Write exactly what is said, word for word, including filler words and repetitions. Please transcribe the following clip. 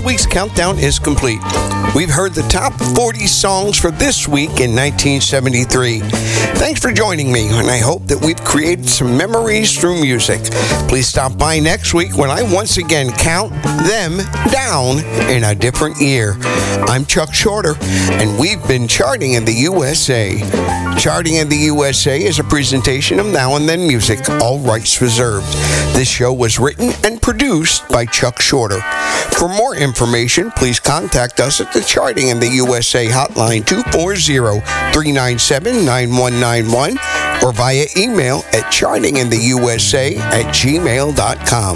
This week's countdown is complete. We've heard the top forty songs for this week in nineteen seventy-three. Thanks for joining me, and I hope that we've created some memories through music. Please stop by next week when I once again count them down in a different year. I'm Chuck Shorter, and we've been charting in the U S A. Charting in the U S A is a presentation of Now and Then Music, all rights reserved. This show was written and produced by Chuck Shorter. For more information, please contact us at the Charting in the U S A hotline two four zero, three nine seven, nine one nine one or via email at charting in the U S A at gmail dot com.